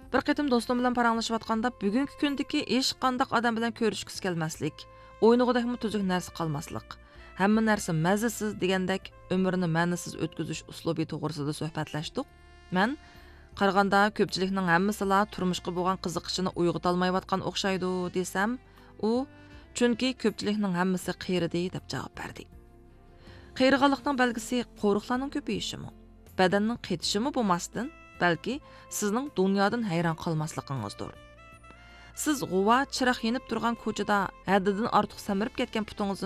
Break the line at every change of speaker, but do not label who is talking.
Bir qatim do'stim bilan paranglashayotganda bugungi kundagi hech qanday odam bilan ko'rishgisi kelmaslik, o'ynag'idakmi tuzuk narsa qolmaslik, hamma narsa mazasiz degandek umrni ma'nisiz o'tkazish uslubi to'g'risida suhbatlashdik. Men qaraganda ko'pchilikning hammasila turmushga bo'lgan qiziqishini uyg'otolmayotgan o'xshaydi desam, u chunki ko'pchilikning hammasi qiyirdi deb javob berdi. Qiyirg'anlikning belgisi qo'riqlarning ko'payishimi, badanning qetishimi bo'lmasdan, balki sizning dunyodan hayron qolmasligingizdir. Siz g'uva chiroq yenib turgan ko'chada haddidan ortiq samirib ketgan putingizni